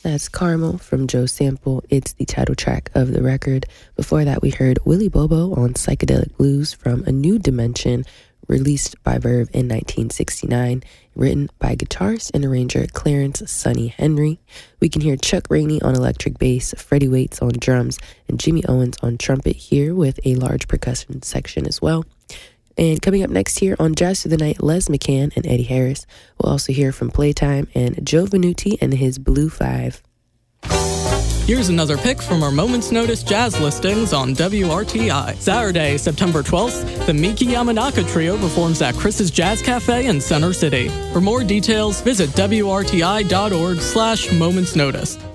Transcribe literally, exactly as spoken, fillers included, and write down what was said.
That's Caramel from Joe Sample. It's the title track of the record. Before that, we heard Willie Bobo on Psychedelic Blues from A New Dimension, released by Verve in nineteen sixty-nine, written by guitarist and arranger Clarence Sonny Henry. We can hear Chuck Rainey on electric bass, Freddie Waits on drums, and Jimmy Owens on trumpet here with a large percussion section as well. And coming up next here on Jazz Through the Night, Les McCann and Eddie Harris. We'll also hear from Playtime and Joe Venuti and his Blue Five. Here's another pick from our Moments Notice jazz listings on W R T I. Saturday, September twelfth, the Miki Yamanaka Trio performs at Chris's Jazz Cafe in Center City. For more details, visit W R T I dot org slash Moments Notice.